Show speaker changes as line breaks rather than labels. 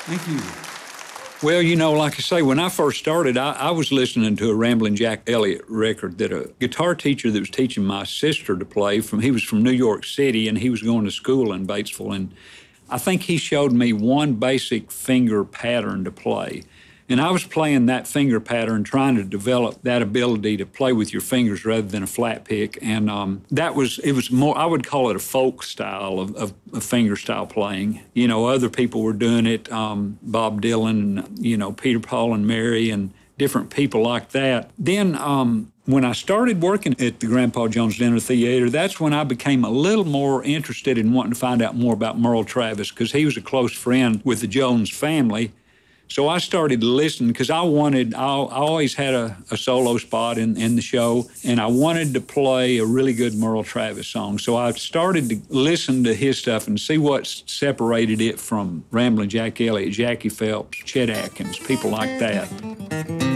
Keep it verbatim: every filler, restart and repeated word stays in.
Thank you. Well, you know, like I say, when I first started, I, I was listening to a Ramblin' Jack Elliott record that a guitar teacher that was teaching my sister to play from, he was from New York City, and he was going to school in Batesville, and I think he showed me one basic finger pattern to play. And I was playing that finger pattern, trying to develop that ability to play with your fingers rather than a flat pick. And um, that was, it was more, I would call it a folk style of, of, of finger style playing. You know, other people were doing it, um, Bob Dylan, and, you know, Peter, Paul, and Mary, and different people like that. Then um, when I started working at the Grandpa Jones Dinner Theater, that's when I became a little more interested in wanting to find out more about Merle Travis, because he was a close friend with the Jones family. So I started listening because I wanted, I, I always had a, a solo spot in, in the show, and I wanted to play a really good Merle Travis song. So I started to listen to his stuff and see what separated it from Ramblin' Jack Elliott, Jackie Phelps, Chet Atkins, people like that.